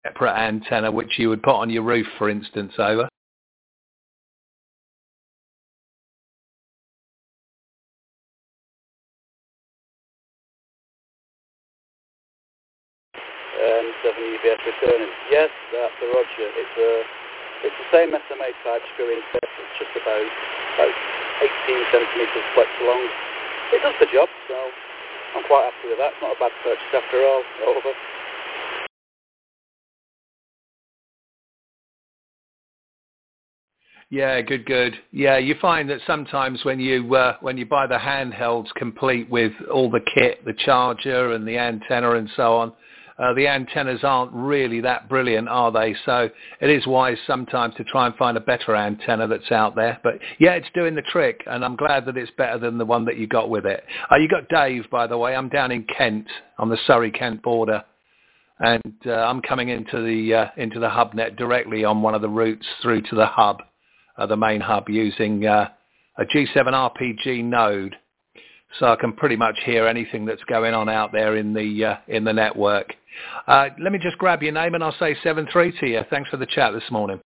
separate antenna which you would put on your roof, for instance, over? Seven UBS returning. Yes, that's a Roger. It's the same SMA type screw insert. It's just about 18 centimetres flex long. It does the job, so I'm quite happy with that. It's not a bad purchase after all. Over. Yeah, good. Yeah, you find that sometimes when you buy the handhelds complete with all the kit, the charger and the antenna and so on, the antennas aren't really that brilliant, are they? So it is wise sometimes to try and find a better antenna that's out there. But yeah, it's doing the trick, and I'm glad that it's better than the one that you got with it. You got Dave, by the way. I'm down in Kent on the Surrey-Kent border. And I'm coming into the HubNet directly on one of the routes through to the hub. The main hub, using a G7 RPG node, so I can pretty much hear anything that's going on out there in the network. Let me just grab your name and I'll say 7-3 to you. Thanks for the chat this morning.